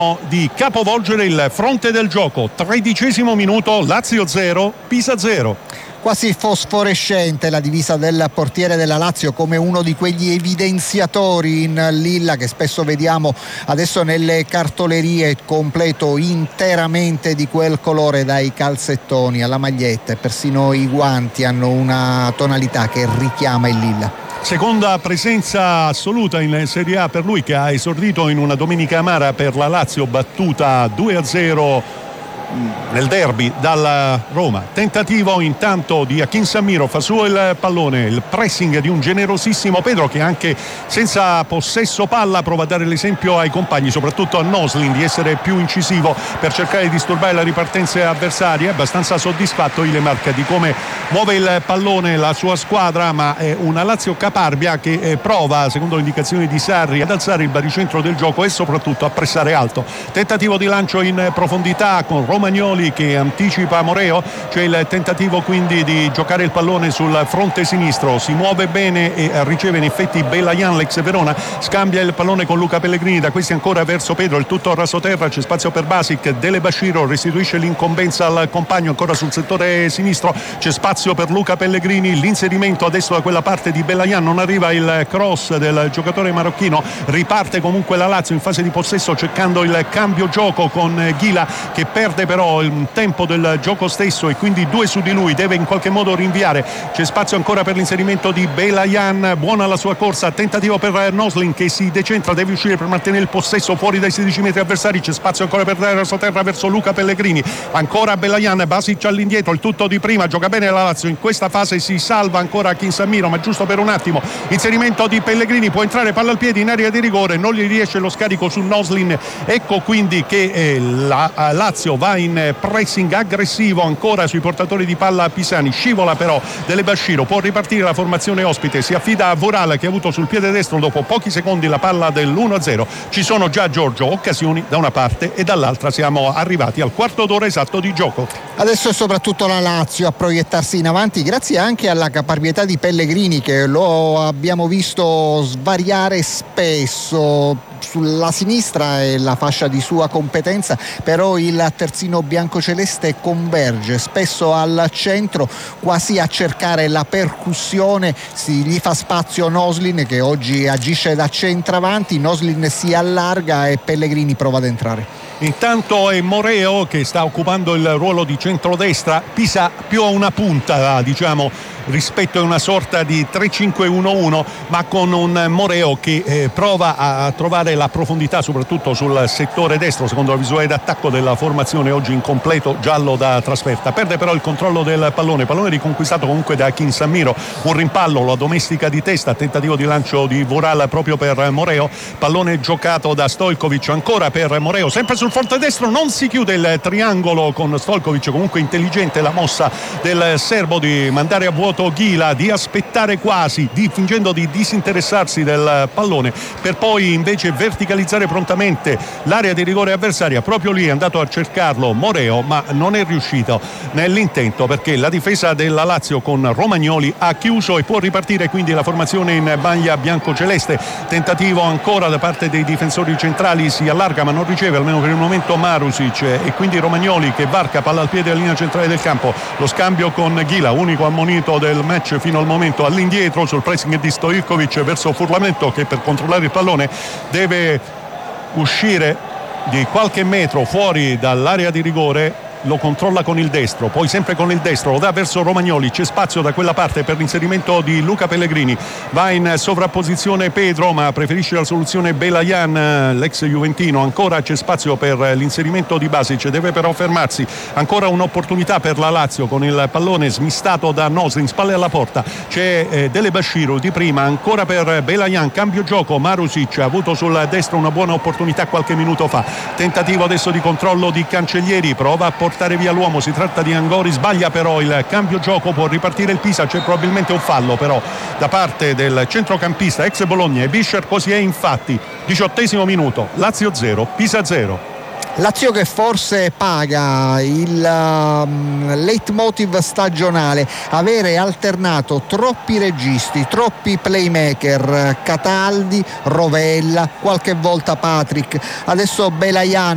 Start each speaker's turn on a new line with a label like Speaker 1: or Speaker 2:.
Speaker 1: di capovolgere il fronte del gioco. 13° minuto, Lazio 0, Pisa 0.
Speaker 2: Quasi fosforescente la divisa del portiere della Lazio, come uno di quegli evidenziatori in lilla che spesso vediamo adesso nelle cartolerie, completo interamente di quel colore, dai calzettoni alla maglietta, e persino i guanti hanno una tonalità che richiama il lilla.
Speaker 1: Seconda presenza assoluta in Serie A per lui, che ha esordito in una domenica amara per la Lazio, battuta 2-0 nel derby dalla Roma. Tentativo intanto di Akin Samiro, fa suo il pallone, il pressing di un generosissimo Pedro che anche senza possesso palla prova a dare l'esempio ai compagni, soprattutto a Noslin, di essere più incisivo per cercare di disturbare la ripartenza avversaria. È abbastanza soddisfatto Ilemark di come muove il pallone la sua squadra, ma è una Lazio caparbia che prova, secondo le indicazioni di Sarri, ad alzare il baricentro del gioco e soprattutto a pressare alto. Tentativo di lancio in profondità con Romagnoli che anticipa Moreo, c'è il tentativo quindi di giocare il pallone sul fronte sinistro, si muove bene e riceve in effetti Belayan, l'ex Verona, scambia il pallone con Luca Pellegrini, da questi ancora verso Pedro, il tutto rasoterra, c'è spazio per Basic, Dele Basciro restituisce l'incombenza al compagno ancora sul settore sinistro, c'è spazio per Luca Pellegrini, l'inserimento adesso da quella parte di Belayan, non arriva il cross del giocatore marocchino, riparte comunque la Lazio in fase di possesso cercando il cambio gioco con Ghila che perde però il tempo del gioco stesso e quindi due su di lui, deve in qualche modo rinviare. C'è spazio ancora per l'inserimento di Belayan, buona la sua corsa, tentativo per Noslin che si decentra, deve uscire per mantenere il possesso fuori dai 16 metri avversari, c'è spazio ancora per terra verso Luca Pellegrini, ancora Belayan, Basic all'indietro, il tutto di prima, gioca bene la Lazio, in questa fase si salva ancora Kinsamiro ma giusto per un attimo, inserimento di Pellegrini, può entrare palla al piede in area di rigore, non gli riesce lo scarico su Noslin, ecco quindi che la Lazio va in pressing aggressivo ancora sui portatori di palla pisani, scivola però Dele Basciro, può ripartire la formazione ospite, si affida a Voral che ha avuto sul piede destro dopo pochi secondi la palla dell'1-0, ci sono già, Giorgio, occasioni da una parte e dall'altra, siamo arrivati al quarto d'ora esatto di gioco.
Speaker 2: Adesso è soprattutto la Lazio a proiettarsi in avanti grazie anche alla caparbietà di Pellegrini, che lo abbiamo visto svariare spesso. Sulla sinistra è la fascia di sua competenza, però il terzino biancoceleste converge spesso al centro, quasi a cercare la percussione, gli fa spazio Noslin che oggi agisce da centravanti, Noslin si allarga e Pellegrini prova ad entrare.
Speaker 1: Intanto è Moreo che sta occupando il ruolo di centrodestra, Pisa più a una punta, diciamo, rispetto a una sorta di 3-5-1-1, ma con un Moreo che prova a trovare la profondità soprattutto sul settore destro, secondo la visuale d'attacco della formazione oggi in completo giallo da trasferta. Perde però il controllo del pallone riconquistato comunque da Akin Samiro, un rimpallo, lo addomestica di testa, tentativo di lancio di Voral proprio per Moreo, pallone giocato da Stojkovic ancora per Moreo, sempre sul fronte destro, non si chiude il triangolo con Stojkovic, comunque intelligente la mossa del serbo di mandare a vuoto Ghila, di aspettare quasi, fingendo di disinteressarsi del pallone per poi invece verticalizzare prontamente l'area di rigore avversaria. Proprio lì è andato a cercarlo Moreo ma non è riuscito nell'intento, perché la difesa della Lazio con Romagnoli ha chiuso e può ripartire quindi la formazione in maglia biancoceleste. Tentativo ancora da parte dei difensori centrali, si allarga ma non riceve almeno per il momento Marusic, e quindi Romagnoli che varca palla al piede alla linea centrale del campo, lo scambio con Ghila, unico ammonito del match fino al momento, all'indietro sul pressing di Stojkovic verso Furlamento che per controllare il pallone deve uscire di qualche metro fuori dall'area di rigore, lo controlla con il destro, poi sempre con il destro lo dà verso Romagnoli, c'è spazio da quella parte per l'inserimento di Luca Pellegrini, va in sovrapposizione Pedro ma preferisce la soluzione Belayan, l'ex juventino, ancora c'è spazio per l'inserimento di Basic, deve però fermarsi, ancora un'opportunità per la Lazio con il pallone smistato da Noslin, spalle alla porta, c'è Dele Basciro di prima, ancora per Belayan, cambio gioco, Marusic ha avuto sul destro una buona opportunità qualche minuto fa, tentativo adesso di controllo di Cancellieri, prova a portare via l'uomo, si tratta di Angori, sbaglia però il cambio gioco, può ripartire il Pisa, c'è probabilmente un fallo però da parte del centrocampista ex Bologna e Bischer, così è infatti. 18° minuto, Lazio 0, Pisa 0.
Speaker 2: Lazio che forse paga il leitmotiv stagionale, avere alternato troppi registi, troppi playmaker, Cataldi, Rovella, qualche volta Patrick, adesso Belayan